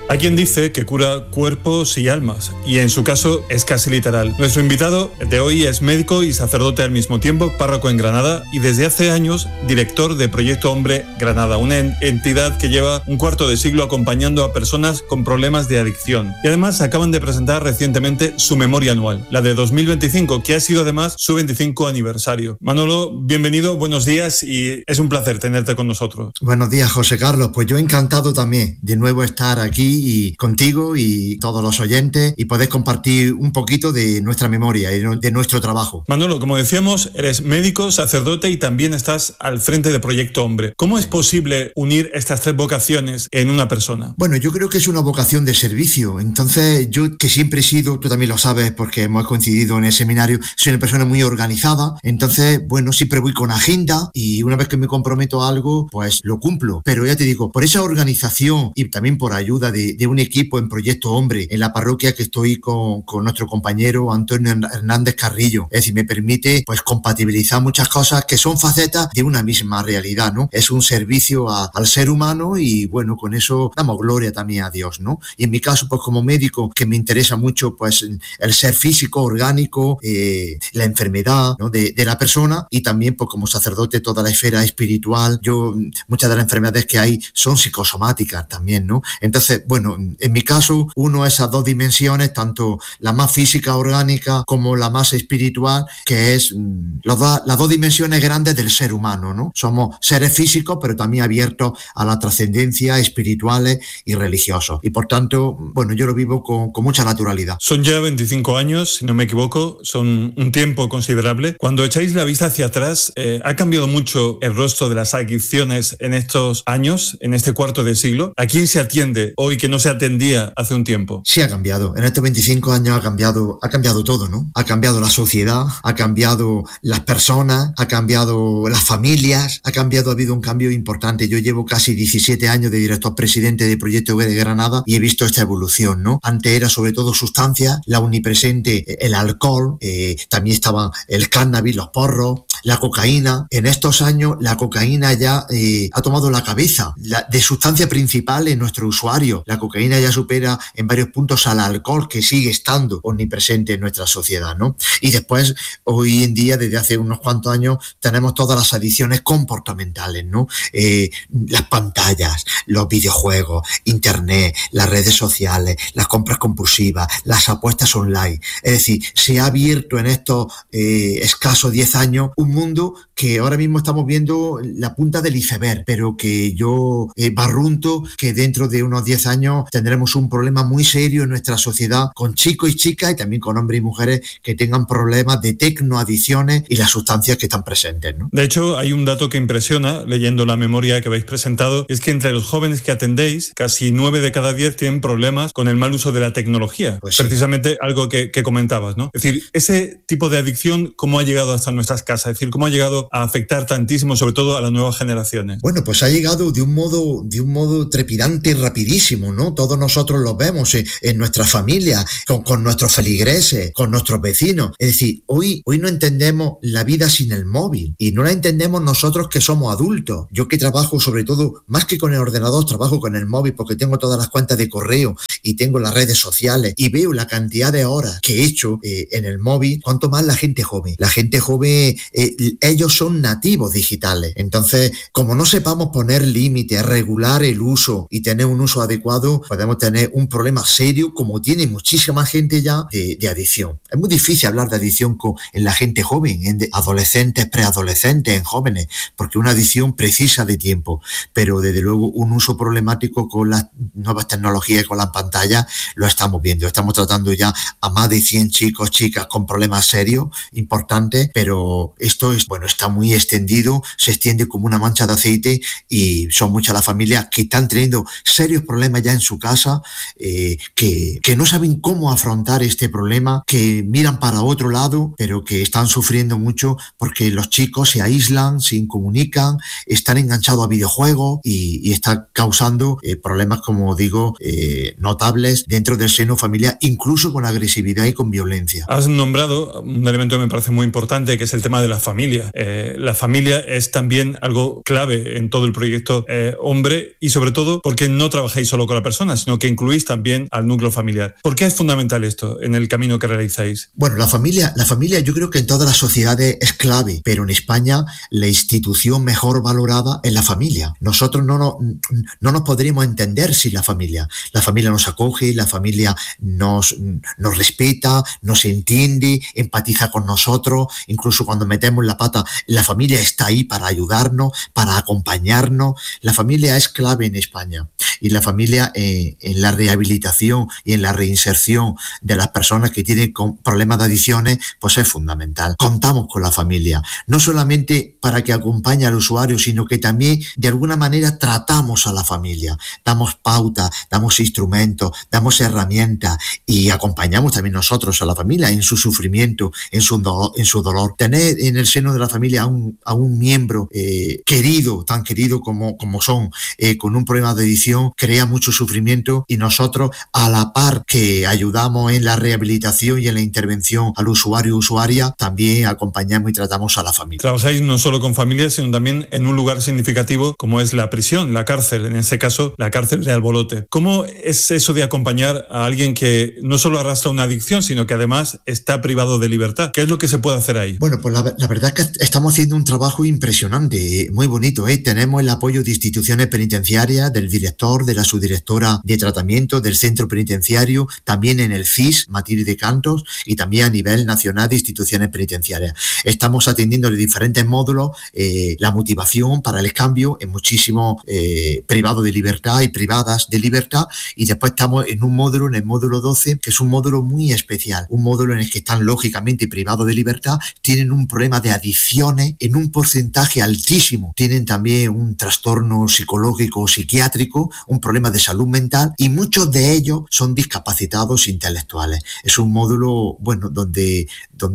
Hay quien dice que cura cuerpos y almas, y en su caso es casi literal. Nuestro invitado de hoy es médico y sacerdote al mismo tiempo, párroco en Granada y desde hace años director de Proyecto Hombre Granada, una entidad que lleva un cuarto de siglo acompañando a personas con problemas de adicción. Y además acaban de presentar recientemente su memoria anual, la de 2025, que ha sido además su 25 aniversario. Manolo, bienvenido, buenos días y es un placer tenerte con nosotros. Buenos días, José Carlos. Pues yo encantado también de nuevo estar aquí y contigo y todos los oyentes y poder compartir un poquito de nuestra memoria y de nuestro trabajo. Manolo, como decíamos, eres médico, sacerdote y también estás al frente de Proyecto Hombre. ¿Cómo es posible unir estas tres vocaciones en una persona? Bueno, yo creo que es una vocación de servicio. Entonces, yo que siempre he sido, tú también lo sabes porque hemos coincidido en el seminario, soy una persona muy organizada. Entonces, bueno, siempre voy con agenda y una vez que me comprometo a algo, pues lo cumplo. Pero ya te digo, por esa organización y también por ayuda de un equipo en Proyecto Hombre, en la parroquia que estoy con nuestro compañero Antonio Hernández Carrillo. Es decir, me permite pues compatibilizar muchas cosas que son facetas de una misma realidad, ¿no? Es un servicio al ser humano y bueno, con eso damos gloria también a Dios, ¿no? Y en mi caso, pues como médico, que me interesa mucho pues el ser físico, orgánico, la enfermedad, ¿no? de la persona y también pues como sacerdote toda la esfera espiritual. Yo, muchas de las enfermedades que hay son psicosomáticas también, ¿no? Entonces, bueno, en mi caso, uno esas dos dimensiones, tanto la más física, orgánica, como la más espiritual, que es las dos dimensiones grandes del ser humano, ¿no? Somos seres físicos, pero también abiertos a la trascendencia, espirituales y religiosos. Y por tanto, bueno, yo lo vivo con mucha naturalidad. Son ya 25 años, si no me equivoco, son un tiempo considerable. Cuando echáis la vista hacia atrás, ¿ha cambiado mucho el rostro de las adicciones en estos años, en este cuarto de siglo? ¿A quién se atiende hoy que no se atendía hace un tiempo? Sí, ha cambiado. En estos 25 años ha cambiado todo, ¿no? Ha cambiado la sociedad, ha cambiado las personas, ha cambiado las familias, ha habido un cambio importante. Yo llevo casi 17 años de director presidente de Proyecto Hombre de Granada y he visto esta evolución, ¿no? Antes era sobre todo sustancias, la omnipresente, el alcohol, también estaban el cannabis, los porros, la cocaína. En estos años la cocaína ya ha tomado la cabeza de sustancia principal en nuestro usuario. La cocaína ya supera en varios puntos al alcohol, que sigue estando omnipresente en nuestra sociedad, ¿no? Y después, hoy en día, desde hace unos cuantos años, tenemos todas las adicciones comportamentales, ¿no? Las pantallas, los videojuegos, internet, las redes sociales, las compras compulsivas, las apuestas online. Es decir, se ha abierto en estos escasos 10 años un mundo que ahora mismo estamos viendo la punta del iceberg, pero que yo barrunto que dentro de unos 10 años tendremos un problema muy serio en nuestra sociedad con chicos y chicas y también con hombres y mujeres que tengan problemas de tecnoadicciones y las sustancias que están presentes, ¿no? De hecho, hay un dato que impresiona, leyendo la memoria que habéis presentado, es que entre los jóvenes que atendéis, casi 9 de cada 10 tienen problemas con el mal uso de la tecnología. Pues sí. Precisamente algo que comentabas, ¿no? Es decir, ese tipo de adicción, ¿cómo ha llegado hasta nuestras casas? Es decir, ¿cómo ha llegado a afectar tantísimo, sobre todo a las nuevas generaciones? Bueno, pues ha llegado de un modo trepidante y rapidísimo, ¿no? Todos nosotros lo vemos en nuestra familia, con nuestros feligreses, con nuestros vecinos. Es decir, hoy no entendemos la vida sin el móvil y no la entendemos nosotros que somos adultos. Yo que trabajo sobre todo, más que con el ordenador, trabajo con el móvil porque tengo todas las cuentas de correo y tengo las redes sociales y veo la cantidad de horas que he hecho en el móvil, cuanto más la gente joven. La gente joven, ellos son nativos digitales. Entonces, como no sepamos poner límites, regular el uso y tener un uso adecuado, podemos tener un problema serio como tiene muchísima gente ya de adicción. Es muy difícil hablar de adicción en la gente joven, en adolescentes, preadolescentes, en jóvenes, porque una adicción precisa de tiempo, pero desde luego un uso problemático con las nuevas tecnologías y con las pantallas lo estamos viendo. Estamos tratando ya a más de 100 chicos, chicas con problemas serios, importantes, pero esto está muy extendido, se extiende como una mancha de aceite y son muchas las familias que están teniendo serios problemas ya en su casa, que no saben cómo afrontar este problema, que miran para otro lado, pero que están sufriendo mucho porque los chicos se aíslan, se incomunican, están enganchados a videojuegos y está causando problemas, como digo, no notables dentro del seno familiar, incluso con agresividad y con violencia. Has nombrado un elemento que me parece muy importante, que es el tema de la familia. La familia es también algo clave en todo el proyecto Hombre, y sobre todo porque no trabajáis solo con la persona, sino que incluís también al núcleo familiar. ¿Por qué es fundamental esto en el camino que realizáis? Bueno, la familia yo creo que en todas las sociedades es clave, pero en España la institución mejor valorada es la familia. Nosotros no nos podríamos entender sin la familia. La familia nos acoge, la familia nos respeta, nos entiende, empatiza con nosotros, incluso cuando metemos la pata, la familia está ahí para ayudarnos, para acompañarnos. La familia es clave en España, y la familia en la rehabilitación y en la reinserción de las personas que tienen problemas de adicciones, pues es fundamental. Contamos con la familia, no solamente para que acompañe al usuario, sino que también de alguna manera tratamos a la familia, damos pautas, damos instrumentos, damos herramientas y acompañamos también nosotros a la familia en su sufrimiento, en su dolor. Tener en el seno de la familia a un miembro querido, tan querido como son, con un problema de adicción, crea mucho sufrimiento, y nosotros, a la par que ayudamos en la rehabilitación y en la intervención al usuario o usuaria, también acompañamos y tratamos a la familia. Trabajáis no solo con familias, sino también en un lugar significativo como es la prisión, la cárcel, en este caso la cárcel de Albolote. ¿Cómo es eso de acompañar a alguien que no solo arrastra una adicción, sino que además está privado de libertad? ¿Qué es lo que se puede hacer ahí? Bueno, pues la verdad es que estamos haciendo un trabajo impresionante, muy bonito. Tenemos el apoyo de instituciones penitenciarias, del director, de la subdirectora de tratamiento, del centro penitenciario, también en el CIS, Matilde de Cantos, y también a nivel nacional de instituciones penitenciarias. Estamos atendiendo en diferentes módulos la motivación para el cambio en muchísimos privados de libertad y privadas de libertad, y después estamos en un módulo, en el módulo 12, que es un módulo muy especial, un módulo en el que están lógicamente privados de libertad, tienen un problema de adicciones en un porcentaje altísimo, tienen también un trastorno psicológico o psiquiátrico, un problema de salud mental, y muchos de ellos son discapacitados intelectuales. Es un módulo, bueno, donde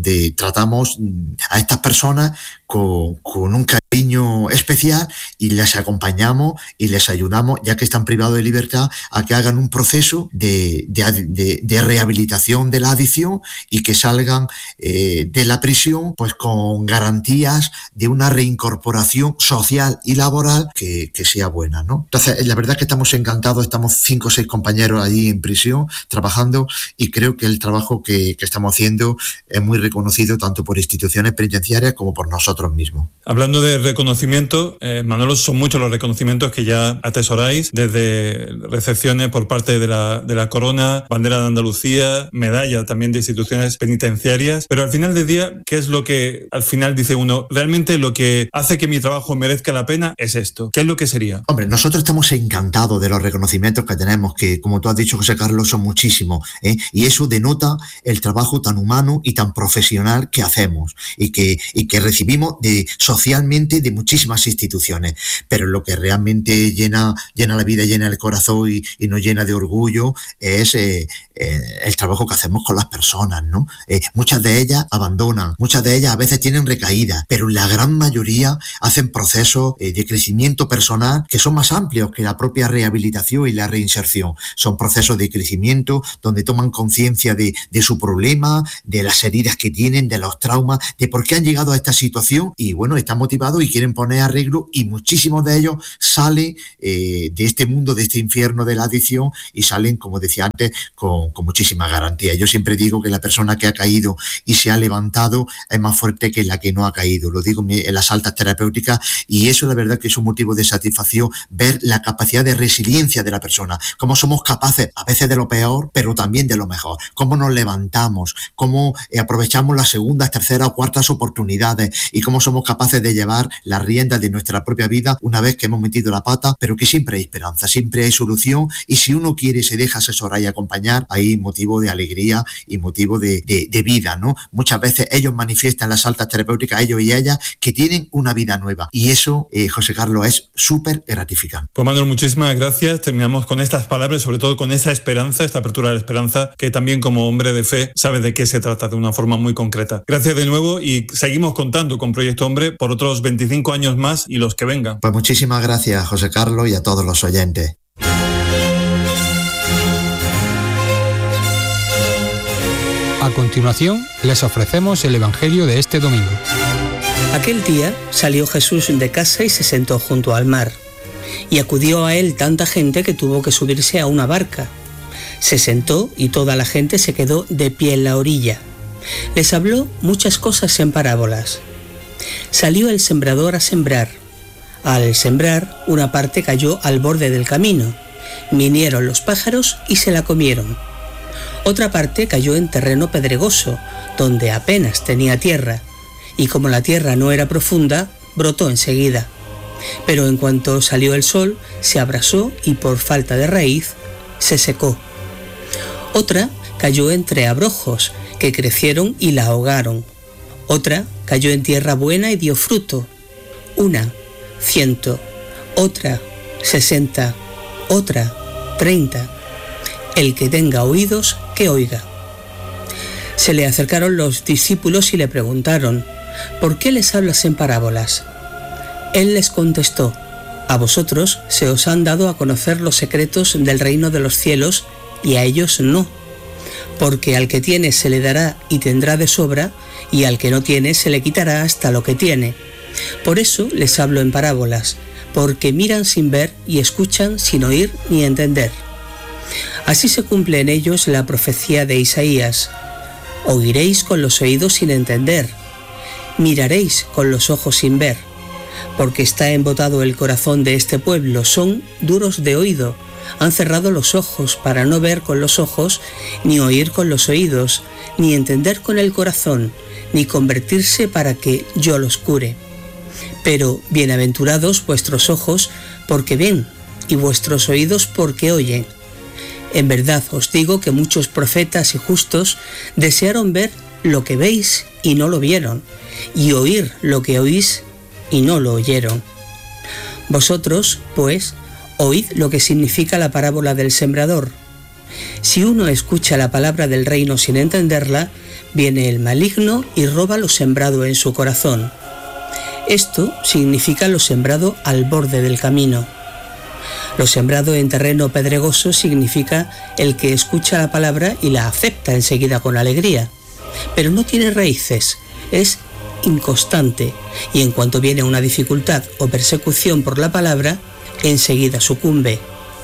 tratamos a estas personas con un cariño especial, y les acompañamos y les ayudamos, ya que están privados de libertad, a que hagan un proceso de rehabilitación de la adicción y que salgan de la prisión pues con garantías de una reincorporación social y laboral que sea buena, ¿no? Entonces, la verdad es que estamos encantados, estamos 5 o 6 compañeros allí en prisión trabajando, y creo que el trabajo que estamos haciendo es muy reconocido tanto por instituciones penitenciarias como por nosotros mismos. Hablando de reconocimiento, Manolo, son muchos los reconocimientos que ya atesoráis, desde recepciones por parte de la Corona, bandera de Andalucía, medalla también de instituciones penitenciarias, pero al final del día, ¿qué es lo que al final dice uno? Realmente lo que hace que mi trabajo merezca la pena es esto. ¿Qué es lo que sería? Hombre, nosotros estamos encantados de los reconocimientos que tenemos, que como tú has dicho, José Carlos, son muchísimos, y eso denota el trabajo tan humano y tan profesional que hacemos y que recibimos socialmente de muchísimas instituciones. Pero lo que realmente llena la vida, llena el corazón y nos llena de orgullo es el trabajo que hacemos con las personas, ¿no? Muchas de ellas abandonan, muchas de ellas a veces tienen recaídas, pero la gran mayoría hacen procesos de crecimiento personal que son más amplios que la propia rehabilitación y la reinserción. Son procesos de crecimiento donde toman conciencia de su problema, de las heridas que tienen, de los traumas, de por qué han llegado a esta situación, y bueno, están motivados y quieren poner arreglo, y muchísimos de ellos salen de este mundo, de este infierno de la adicción, y salen, como decía antes, con muchísima garantía. Yo siempre digo que la persona que ha caído y se ha levantado es más fuerte que la que no ha caído. Lo digo en las altas terapéuticas, y eso la verdad que es un motivo de satisfacción, ver la capacidad de resiliencia de la persona, cómo somos capaces a veces de lo peor, pero también de lo mejor, cómo nos levantamos, cómo aprovechamos las segundas, terceras o cuartas oportunidades, y cómo somos capaces de llevar las riendas de nuestra propia vida una vez que hemos metido la pata, pero que siempre hay esperanza, siempre hay solución, y si uno quiere y se deja asesorar y acompañar, hay motivo de alegría y motivo de vida, ¿no? Muchas veces ellos manifiestan las altas terapéuticas, ellos y ellas, que tienen una vida nueva, y eso, José Carlos, es súper gratificante. Pues Manuel, muchísimas gracias. Terminamos con estas palabras, sobre todo con esa esperanza, esta apertura de la esperanza, que también como hombre de fe sabe de qué se trata de una forma muy concreta. Gracias de nuevo, y seguimos contando con Proyecto Hombre por otros 25 años más y los que vengan. Pues muchísimas gracias, José Carlos, y a todos los oyentes. A continuación, les ofrecemos el Evangelio de este domingo. Aquel día salió Jesús de casa y se sentó junto al mar. Y acudió a él tanta gente que tuvo que subirse a una barca. Se sentó y toda la gente se quedó de pie en la orilla. Les habló muchas cosas en parábolas. Salió el sembrador a sembrar. Al sembrar, una parte cayó al borde del camino. Vinieron los pájaros y se la comieron. Otra parte cayó en terreno pedregoso, donde apenas tenía tierra, y como la tierra no era profunda, brotó enseguida. Pero en cuanto salió el sol, se abrasó y por falta de raíz, se secó. Otra cayó entre abrojos, que crecieron y la ahogaron. Otra cayó en tierra buena y dio fruto. Una, 100, otra, 60, otra, 30. El que tenga oídos, que oiga. Se le acercaron los discípulos y le preguntaron: ¿por qué les hablas en parábolas? Él les contestó: a vosotros se os han dado a conocer los secretos del reino de los cielos y a ellos no. Porque al que tiene se le dará y tendrá de sobra, y al que no tiene se le quitará hasta lo que tiene. Por eso les hablo en parábolas, porque miran sin ver y escuchan sin oír ni entender. Así se cumple en ellos la profecía de Isaías: oiréis con los oídos sin entender, miraréis con los ojos sin ver, porque está embotado el corazón de este pueblo, son duros de oído, han cerrado los ojos para no ver con los ojos, ni oír con los oídos, ni entender con el corazón, ni convertirse para que yo los cure. Pero bienaventurados vuestros ojos porque ven, y vuestros oídos porque oyen. En verdad os digo que muchos profetas y justos desearon ver lo que veis y no lo vieron, y oír lo que oís y no lo oyeron. Vosotros, pues, oíd lo que significa la parábola del sembrador. Si uno escucha la palabra del reino sin entenderla, viene el maligno y roba lo sembrado en su corazón. Esto significa lo sembrado al borde del camino. Lo sembrado en terreno pedregoso significa el que escucha la palabra y la acepta enseguida con alegría, pero no tiene raíces, es inconstante, y en cuanto viene una dificultad o persecución por la palabra, enseguida sucumbe.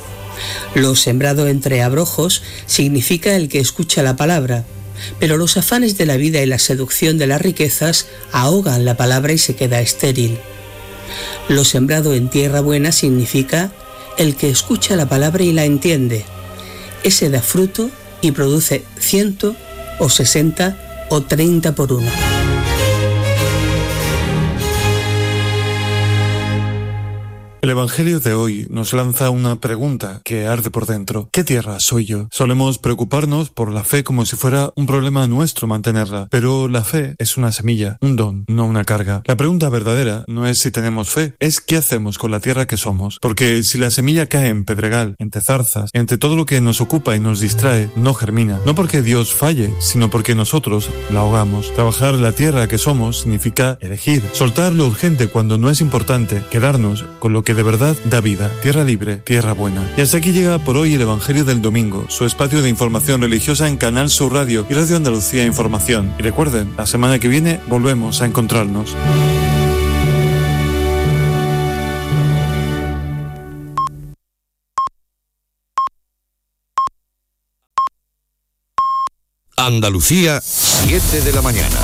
Lo sembrado entre abrojos significa el que escucha la palabra, pero los afanes de la vida y la seducción de las riquezas ahogan la palabra y se queda estéril. Lo sembrado en tierra buena significa el que escucha la palabra y la entiende. Ese da fruto y produce 100 o 60 o 30 por uno. El Evangelio de hoy nos lanza una pregunta que arde por dentro. ¿Qué tierra soy yo? Solemos preocuparnos por la fe como si fuera un problema nuestro mantenerla, pero la fe es una semilla, un don, no una carga. La pregunta verdadera no es si tenemos fe, es qué hacemos con la tierra que somos. Porque si la semilla cae en pedregal, entre zarzas, entre todo lo que nos ocupa y nos distrae, no germina. No porque Dios falle, sino porque nosotros la ahogamos. Trabajar la tierra que somos significa elegir, soltar lo urgente cuando no es importante, quedarnos con lo que de verdad da vida, tierra libre, tierra buena. Y hasta aquí llega por hoy el Evangelio del Domingo, su espacio de información religiosa en Canal Sur Radio y Radio Andalucía Información. Y recuerden, la semana que viene volvemos a encontrarnos. Andalucía, 7 de la mañana.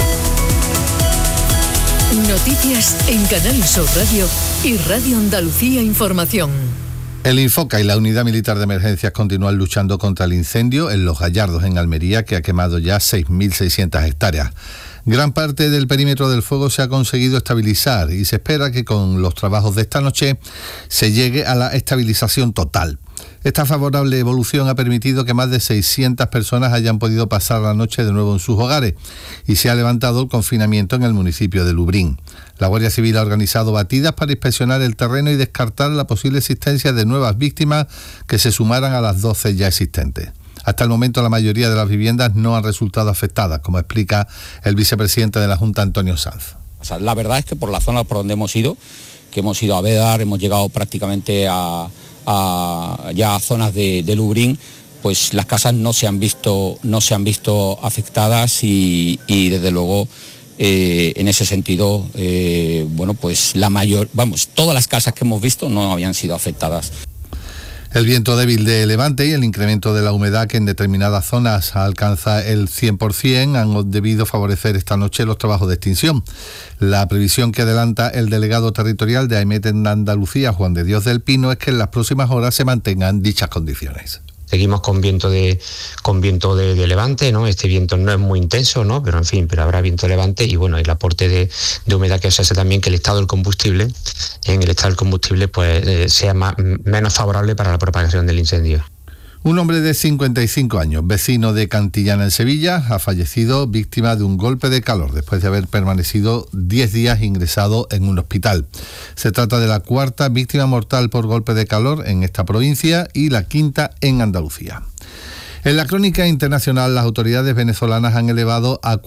Noticias en Canal Sur Radio y Radio Andalucía Información. El Infoca y la Unidad Militar de Emergencias continúan luchando contra el incendio en Los Gallardos, en Almería, que ha quemado ya 6.600 hectáreas. Gran parte del perímetro del fuego se ha conseguido estabilizar y se espera que con los trabajos de esta noche se llegue a la estabilización total. Esta favorable evolución ha permitido que más de 600 personas hayan podido pasar la noche de nuevo en sus hogares y se ha levantado el confinamiento en el municipio de Lubrín. La Guardia Civil ha organizado batidas para inspeccionar el terreno y descartar la posible existencia de nuevas víctimas que se sumaran a las 12 ya existentes. Hasta el momento la mayoría de las viviendas no han resultado afectadas, como explica el vicepresidente de la Junta, Antonio Sanz. La verdad es que por la zona por donde hemos ido, que hemos ido a Bédar, hemos llegado prácticamente ya a zonas de Lubrín, pues las casas no se han visto afectadas y desde luego en ese sentido, pues todas las casas que hemos visto no habían sido afectadas. El viento débil de levante y el incremento de la humedad que en determinadas zonas alcanza el 100% han debido favorecer esta noche los trabajos de extinción. La previsión que adelanta el delegado territorial de AEMET en Andalucía, Juan de Dios del Pino, es que en las próximas horas se mantengan dichas condiciones. Seguimos con viento de levante, ¿no? Este viento no es muy intenso, ¿no? Pero habrá viento de levante y bueno, el aporte de humedad que se hace también que el estado del combustible pues sea menos favorable para la propagación del incendio. Un hombre de 55 años, vecino de Cantillana en Sevilla, ha fallecido víctima de un golpe de calor después de haber permanecido 10 días ingresado en un hospital. Se trata de la cuarta víctima mortal por golpe de calor en esta provincia y la quinta en Andalucía. En la crónica internacional, las autoridades venezolanas han elevado a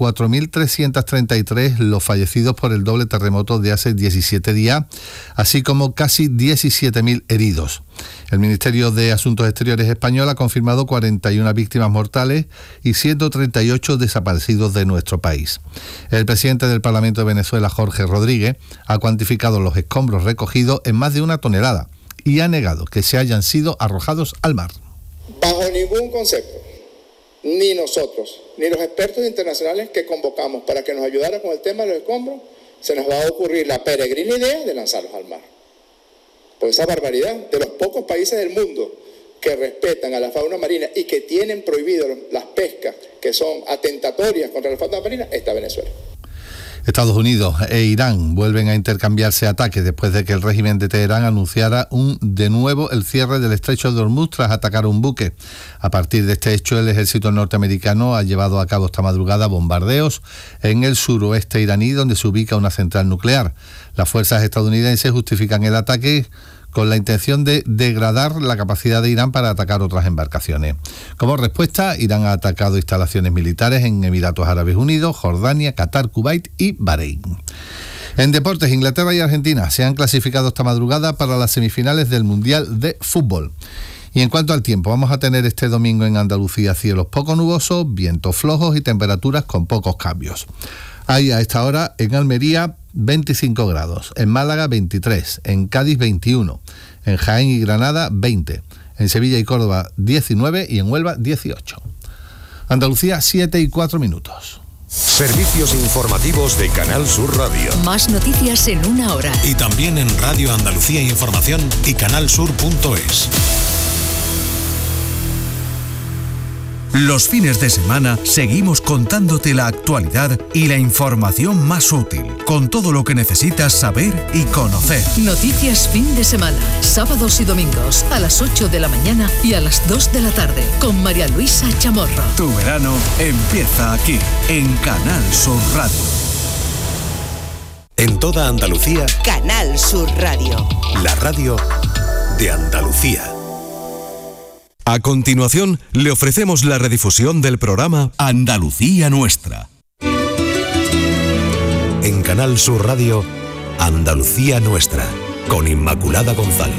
4.333 los fallecidos por el doble terremoto de hace 17 días, así como casi 17.000 heridos. El Ministerio de Asuntos Exteriores español ha confirmado 41 víctimas mortales y 138 desaparecidos de nuestro país. El presidente del Parlamento de Venezuela, Jorge Rodríguez, ha cuantificado los escombros recogidos en más de 1 tonelada y ha negado que se hayan sido arrojados al mar. Bajo ningún concepto, ni nosotros, ni los expertos internacionales que convocamos para que nos ayudaran con el tema de los escombros, se nos va a ocurrir la peregrina idea de lanzarlos al mar. Por esa barbaridad de los pocos países del mundo que respetan a la fauna marina y que tienen prohibido las pescas que son atentatorias contra la fauna marina, está Venezuela. Estados Unidos e Irán vuelven a intercambiarse ataques después de que el régimen de Teherán anunciara de nuevo el cierre del estrecho de Hormuz tras atacar un buque. A partir de este hecho, el ejército norteamericano ha llevado a cabo esta madrugada bombardeos en el suroeste iraní, donde se ubica una central nuclear. Las fuerzas estadounidenses justifican el ataque con la intención de degradar la capacidad de Irán para atacar otras embarcaciones. Como respuesta, Irán ha atacado instalaciones militares en Emiratos Árabes Unidos, Jordania, Qatar, Kuwait y Bahrein. En deportes, Inglaterra y Argentina se han clasificado esta madrugada para las semifinales del Mundial de Fútbol. Y en cuanto al tiempo, vamos a tener este domingo en Andalucía cielos poco nubosos, vientos flojos y temperaturas con pocos cambios. Hay a esta hora en Almería 25 grados, en Málaga 23, en Cádiz 21, en Jaén y Granada 20, en Sevilla y Córdoba 19 y en Huelva 18. Andalucía 7:04. Servicios informativos de Canal Sur Radio. Más noticias en 1 hora. Y también en Radio Andalucía Información y canalsur.es. Los fines de semana seguimos contándote la actualidad y la información más útil, con todo lo que necesitas saber y conocer. Noticias fin de semana, sábados y domingos, a las 8 de la mañana y a las 2 de la tarde, con María Luisa Chamorro. Tu verano empieza aquí, en Canal Sur Radio. En toda Andalucía, Canal Sur Radio. La radio de Andalucía. A continuación, le ofrecemos la redifusión del programa Andalucía Nuestra. En Canal Sur Radio, Andalucía Nuestra, con Inmaculada González.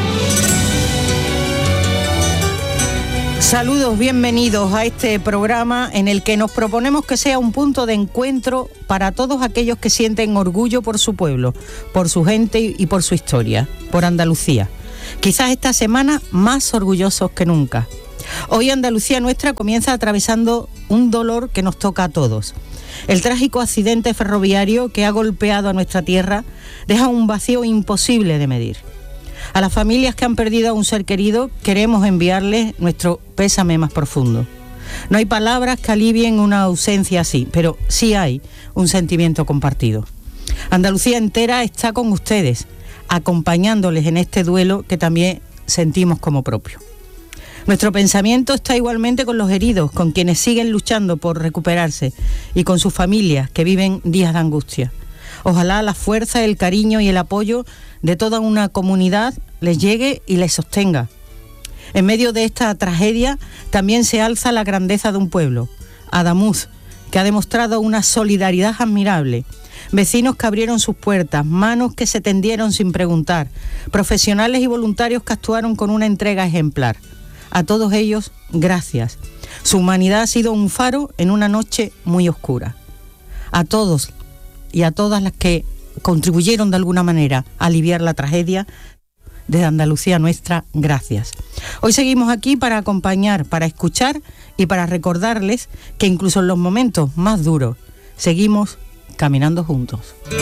Saludos, bienvenidos a este programa en el que nos proponemos que sea un punto de encuentro para todos aquellos que sienten orgullo por su pueblo, por su gente y por su historia, por Andalucía. Quizás esta semana más orgullosos que nunca. Hoy Andalucía Nuestra comienza atravesando un dolor que nos toca a todos. El trágico accidente ferroviario que ha golpeado a nuestra tierra deja un vacío imposible de medir. A las familias que han perdido a un ser querido queremos enviarles nuestro pésame más profundo. No hay palabras que alivien una ausencia así, pero sí hay un sentimiento compartido. Andalucía entera está con ustedes, acompañándoles en este duelo que también sentimos como propio. Nuestro pensamiento está igualmente con los heridos, con quienes siguen luchando por recuperarse y con sus familias que viven días de angustia. Ojalá la fuerza, el cariño y el apoyo de toda una comunidad les llegue y les sostenga. En medio de esta tragedia también se alza la grandeza de un pueblo, Adamuz, que ha demostrado una solidaridad admirable. Vecinos que abrieron sus puertas, manos que se tendieron sin preguntar, profesionales y voluntarios que actuaron con una entrega ejemplar. A todos ellos, gracias. Su humanidad ha sido un faro en una noche muy oscura. A todos y a todas las que contribuyeron de alguna manera a aliviar la tragedia, desde Andalucía nuestra, gracias. Hoy seguimos aquí para acompañar, para escuchar y para recordarles que incluso en los momentos más duros seguimos caminando juntos.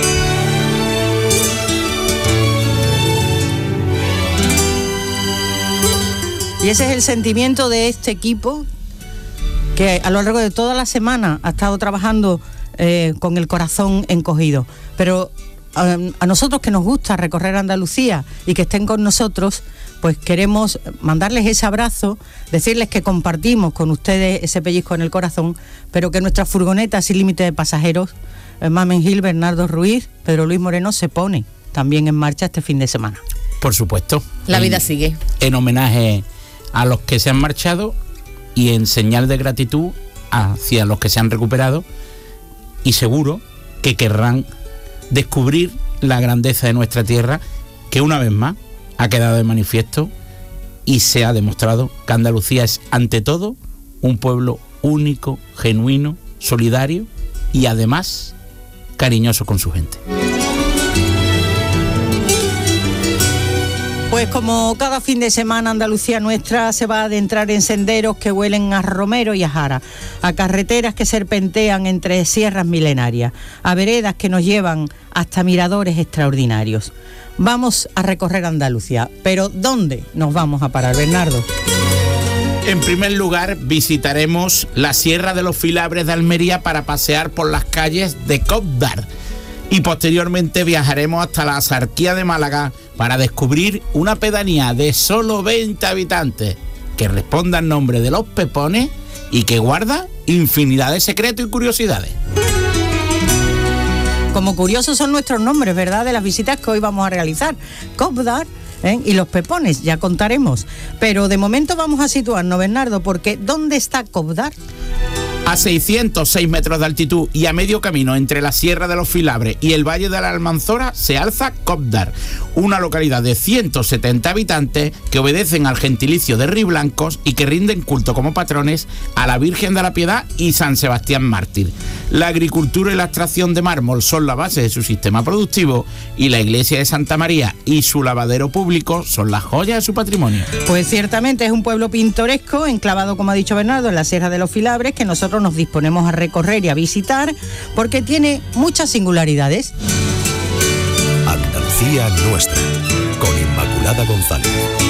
Y ese es el sentimiento de este equipo que a lo largo de toda la semana ha estado trabajando con el corazón encogido. Pero a nosotros que nos gusta recorrer Andalucía y que estén con nosotros, pues queremos mandarles ese abrazo, decirles que compartimos con ustedes ese pellizco en el corazón, pero que nuestra furgoneta sin límite de pasajeros, Mamen Gil, Bernardo Ruiz, Pedro Luis Moreno, se pone también en marcha este fin de semana. Por supuesto. La vida sigue. En homenaje a los que se han marchado y en señal de gratitud hacia los que se han recuperado, y seguro que querrán descubrir la grandeza de nuestra tierra, que una vez más ha quedado de manifiesto y se ha demostrado que Andalucía es ante todo un pueblo único, genuino, solidario y además cariñoso con su gente. Pues como cada fin de semana, Andalucía nuestra se va a adentrar en senderos que huelen a romero y a jara, a carreteras que serpentean entre sierras milenarias, a veredas que nos llevan hasta miradores extraordinarios. Vamos a recorrer Andalucía, pero ¿dónde nos vamos a parar, Bernardo? En primer lugar, visitaremos la Sierra de los Filabres de Almería para pasear por las calles de Cóvdar. Y posteriormente viajaremos hasta la Axarquía de Málaga para descubrir una pedanía de solo 20 habitantes que responde al nombre de Los Pepones y que guarda infinidad de secretos y curiosidades. Como curiosos son nuestros nombres, ¿verdad?, de las visitas que hoy vamos a realizar. Cóvdar y Los Pepones, ya contaremos. Pero de momento vamos a situarnos, Bernardo, porque ¿dónde está Cóvdar? A 606 metros de altitud y a medio camino entre la Sierra de los Filabres y el Valle de la Almanzora se alza Cóvdar, una localidad de 170 habitantes que obedecen al gentilicio de Riblancos y que rinden culto como patrones a la Virgen de la Piedad y San Sebastián Mártir. La agricultura y la extracción de mármol son la base de su sistema productivo y la iglesia de Santa María y su lavadero público son las joyas de su patrimonio. Pues ciertamente es un pueblo pintoresco, enclavado, como ha dicho Bernardo, en la Sierra de los Filabres, que nosotros nos disponemos a recorrer y a visitar porque tiene muchas singularidades. Andalucía nuestra, con Inmaculada González.